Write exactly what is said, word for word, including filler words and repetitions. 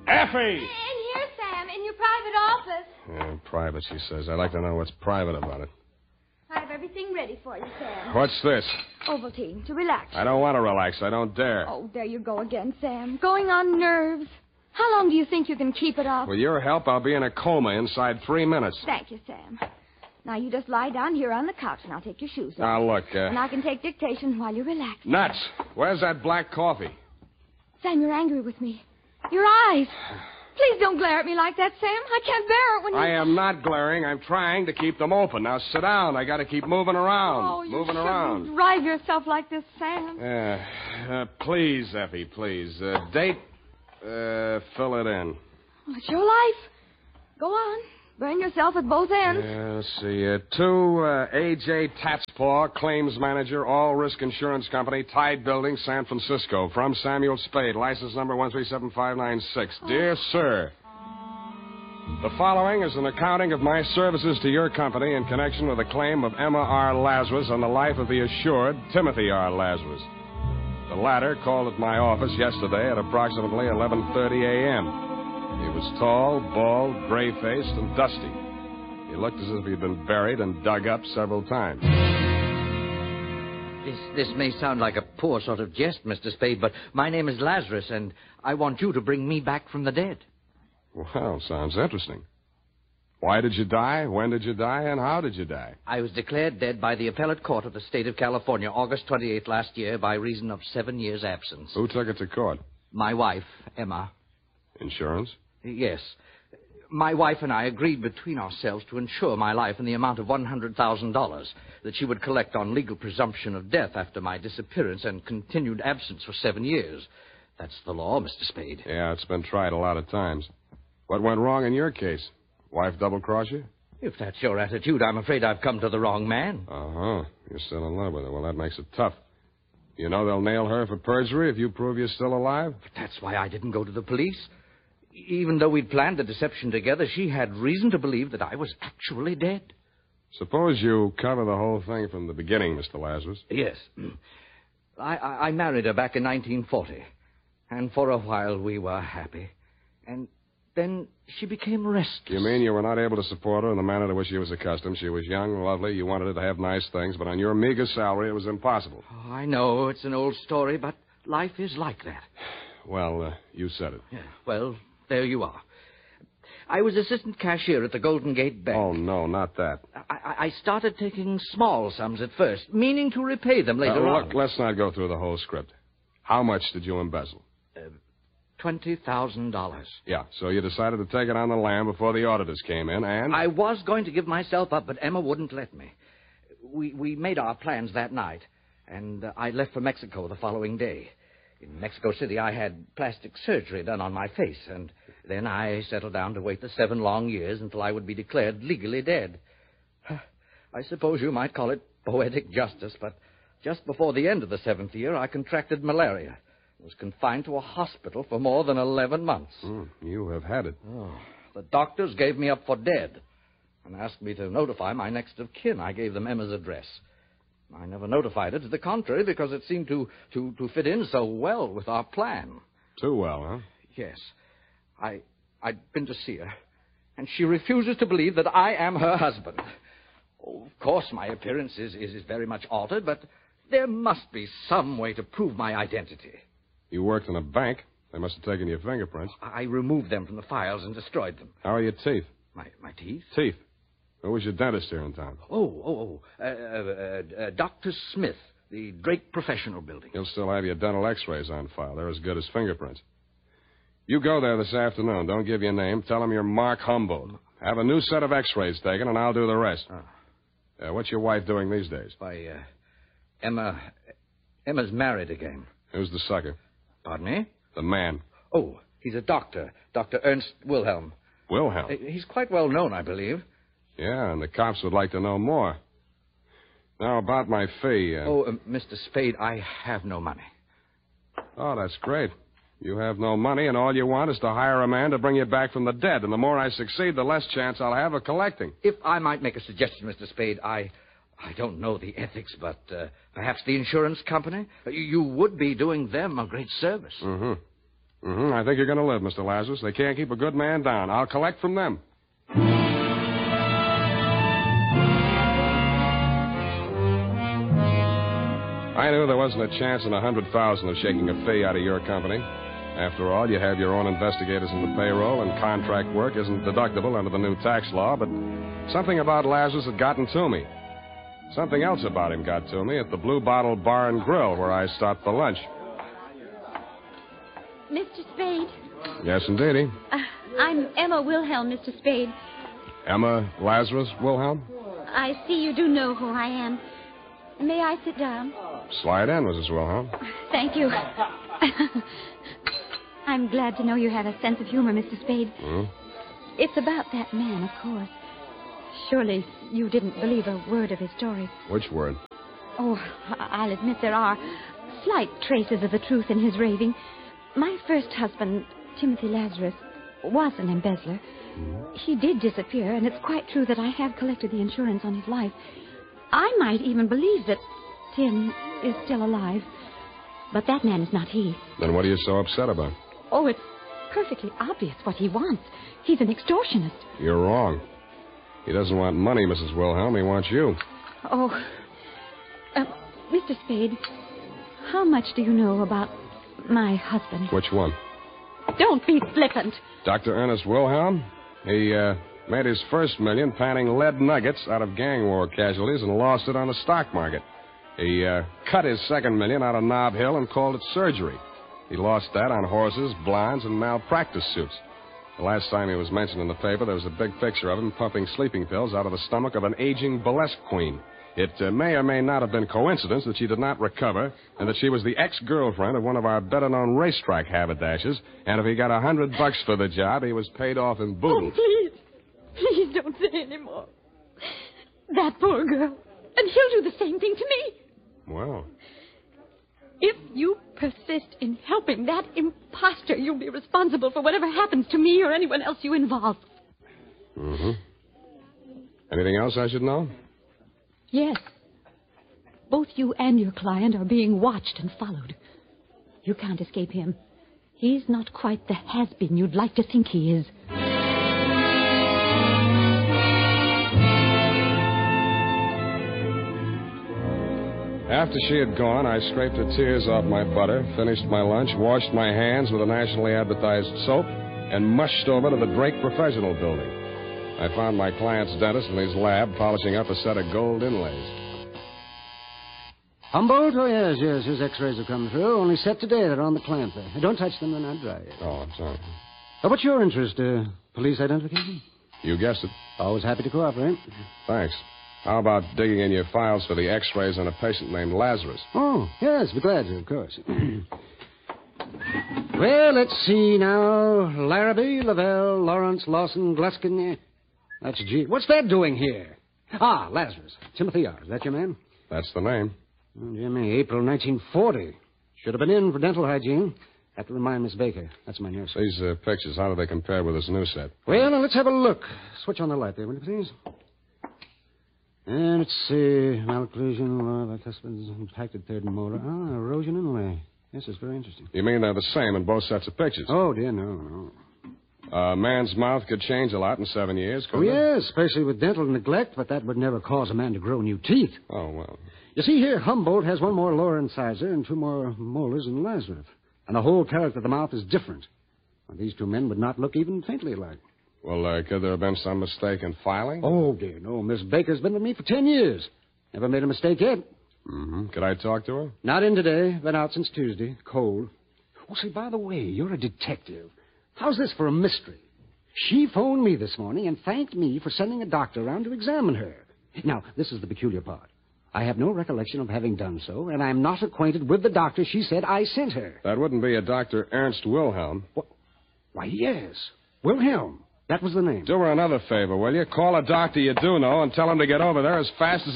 Effie! In here, Sam, in your private office. Yeah, private, she says. I'd like to know what's private about it. I have everything ready for you, Sam. What's this? Ovaltine, to relax. I don't want to relax. I don't dare. Oh, there you go again, Sam. Going on nerves. How long do you think you can keep it up? With your help, I'll be in a coma inside three minutes. Thank you, Sam. Now, you just lie down here on the couch, and I'll take your shoes off. Now, look, uh... And I can take dictation while you relax. Nuts! Where's that black coffee? Sam, you're angry with me. Your eyes. Please don't glare at me like that, Sam. I can't bear it when you... I am not glaring. I'm trying to keep them open. Now, sit down. I got to keep moving around. Oh, you moving shouldn't around. drive yourself like this, Sam. Yeah. Uh, please, Effie, please. Uh, date, uh, fill it in. Well, it's your life. Go on. Burn yourself at both ends. Yeah, let's see. Uh, to uh, A J Tatspaw, claims manager, All Risk Insurance Company, Tide Building, San Francisco. From Samuel Spade, license number one three seven five nine six. Oh. Dear Sir, the following is an accounting of my services to your company in connection with a claim of Emma R. Lazarus on the life of the assured Timothy R. Lazarus. The latter called at my office yesterday at approximately eleven thirty a.m. He was tall, bald, gray-faced, and dusty. He looked as if he'd been buried and dug up several times. This, this may sound like a poor sort of jest, Mister Spade, but my name is Lazarus, and I want you to bring me back from the dead. Well, sounds interesting. Why did you die? When did you die? And how did you die? I was declared dead by the appellate court of the state of California, August twenty-eighth last year, by reason of seven years' absence. Who took it to court? My wife, Emma. Insurance? Yes. My wife and I agreed between ourselves to insure my life in the amount of one hundred thousand dollars that she would collect on legal presumption of death after my disappearance and continued absence for seven years. That's the law, Mister Spade. Yeah, it's been tried a lot of times. What went wrong in your case? Wife double-cross you? If that's your attitude, I'm afraid I've come to the wrong man. Uh-huh. You're still in love with her. Well, that makes it tough. You know they'll nail her for perjury if you prove you're still alive? But that's why I didn't go to the police. Even though we'd planned the deception together, she had reason to believe that I was actually dead. Suppose you cover the whole thing from the beginning, Mister Lazarus. Yes. I, I, I married her back in nineteen forty. And for a while we were happy. And then she became restless. You mean you were not able to support her in the manner to which she was accustomed? She was young, lovely. You wanted her to have nice things, but on your meager salary, it was impossible. Oh, I know it's an old story, but life is like that. Well, uh, you said it. Yeah, well... There you are. I was assistant cashier at the Golden Gate Bank. Oh, no, not that. I, I started taking small sums at first, meaning to repay them later uh, on. Look, let's not go through the whole script. How much did you embezzle? Uh, twenty thousand dollars. Yeah, so you decided to take it on the lam before the auditors came in, and... I was going to give myself up, but Emma wouldn't let me. We, we made our plans that night, and uh, I left for Mexico the following day. In Mexico City, I had plastic surgery done on my face, and then I settled down to wait the seven long years until I would be declared legally dead. I suppose you might call it poetic justice, but just before the end of the seventh year, I contracted malaria. I was confined to a hospital for more than eleven months. Mm, you have had it. Oh, the doctors gave me up for dead and asked me to notify my next of kin. I gave them Emma's address. I never notified her to the contrary because it seemed to, to, to fit in so well with our plan. Too well, huh? Yes. I, I'd been to see her, and she refuses to believe that I am her husband. Oh, of course, my appearance is, is, is very much altered, but there must be some way to prove my identity. You worked in a bank. They must have taken your fingerprints. I removed them from the files and destroyed them. How are your teeth? My, my teeth? Teeth. Who was your dentist here in town? Oh, oh, oh. Uh, uh, uh, Doctor Smith, the Drake Professional Building. He'll still have your dental x-rays on file. They're as good as fingerprints. You go there this afternoon. Don't give your name. Tell them you're Mark Humboldt. Have a new set of x-rays taken, and I'll do the rest. Oh. Uh, what's your wife doing these days? Why, uh, Emma... Emma's married again. Who's the sucker? Pardon me? The man. Oh, he's a doctor. Doctor Ernst Wilhelm. Wilhelm? Uh, he's quite well known, I believe. Yeah, and the cops would like to know more. Now, about my fee. Uh... Oh, uh, Mister Spade, I have no money. Oh, that's great. You have no money, and all you want is to hire a man to bring you back from the dead. And the more I succeed, the less chance I'll have of collecting. If I might make a suggestion, Mister Spade, I... I don't know the ethics, but uh, perhaps the insurance company? You, you would be doing them a great service. Mm-hmm. Mm-hmm. I think you're going to live, Mister Lazarus. They can't keep a good man down. I'll collect from them. I knew there wasn't a chance in a hundred thousand of shaking a fee out of your company. After all, you have your own investigators in the payroll, and contract work isn't deductible under the new tax law, but something about Lazarus had gotten to me. Something else about him got to me at the Blue Bottle Bar and Grill, where I stopped for lunch. Mister Spade? Yes, indeedy. Uh, I'm Emma Wilhelm, Mister Spade. Emma Lazarus Wilhelm? I see you do know who I am. May I sit down? Slide in, Missus Wilhelm. Thank you. I'm glad to know you have a sense of humor, Mister Spade. Hmm? It's about that man, of course. Surely you didn't believe a word of his story. Which word? Oh, I'll admit there are slight traces of the truth in his raving. My first husband, Timothy Lazarus, was an embezzler. Mm-hmm. He did disappear, and it's quite true that I have collected the insurance on his life. I might even believe that Tim is still alive. But that man is not he. Then what are you so upset about? Oh, it's perfectly obvious what he wants. He's an extortionist. You're wrong. He doesn't want money, Missus Wilhelm. He wants you. Oh, uh, Mister Spade, how much do you know about my husband? Which one? Don't be flippant. Doctor Ernest Wilhelm? He uh, made his first million panning lead nuggets out of gang war casualties and lost it on the stock market. He uh, cut his second million out of Nob Hill and called it surgery. He lost that on horses, blinds, and malpractice suits. The last time he was mentioned in the paper, there was a big picture of him pumping sleeping pills out of the stomach of an aging burlesque queen. It uh, may or may not have been coincidence that she did not recover, and that she was the ex-girlfriend of one of our better-known racetrack haberdashers, and if he got a hundred bucks for the job, he was paid off in boodles. Oh, please. Please don't say any more. That poor girl. And he'll do the same thing to me. Well, if you persist in helping that imposter, you'll be responsible for whatever happens to me or anyone else you involve. Mm-hmm. Anything else I should know? Yes. Both you and your client are being watched and followed. You can't escape him. He's not quite the has-been you'd like to think he is. After she had gone, I scraped the tears off my butter, finished my lunch, washed my hands with a nationally advertised soap, and mushed over to the Drake Professional Building. I found my client's dentist in his lab polishing up a set of gold inlays. Humboldt? Oh, yes, yes. His x-rays have come through. Only set today. They're on the clamp there. Don't touch them. They're not dry yet. Oh, I'm sorry. Uh, what's your interest? Uh, police identification? You guessed it. Always happy to cooperate. Thanks. How about digging in your files for the x-rays on a patient named Lazarus? Oh, yes, be glad to, of course. Well, let's see now. Larrabee, Lavelle, Lawrence, Lawson, Gluskin. That's G. What's that doing here? Ah, Lazarus. Timothy R. Is that your man? That's the name. Oh, dear me, April nineteen forty. Should have been in for dental hygiene. Have to remind Miss Baker. That's my nurse. These uh, pictures, how do they compare with this new set? Well, now let's have a look. Switch on the light there, will you please? And let's see. Malocclusion, uh, bicuspids, impacted third molar. Ah, erosion inlay. Yes, it's very interesting. You mean they're the same in both sets of pictures? Oh, dear, no, no. A man's mouth could change a lot in seven years, Oh, couldn't it? yes, especially with dental neglect, but that would never cause a man to grow new teeth. Oh, well. You see here, Humboldt has one more lower incisor and two more molars than Lazarus. And the whole character of the mouth is different. Well, these two men would not look even faintly alike. Well, uh, could there have been some mistake in filing? Oh, dear, no. Miss Baker's been with me for ten years. Never made a mistake yet. Mm-hmm. Could I talk to her? Not in today. Been out since Tuesday. Cold. Oh, say, by the way, you're a detective. How's this for a mystery? She phoned me this morning and thanked me for sending a doctor around to examine her. Now, this is the peculiar part. I have no recollection of having done so, and I'm not acquainted with the doctor she said I sent her. That wouldn't be a Doctor Ernst Wilhelm. What? Why, yes. Wilhelm. That was the name. Do her another favor, will you? Call a doctor you do know and tell him to get over there as fast as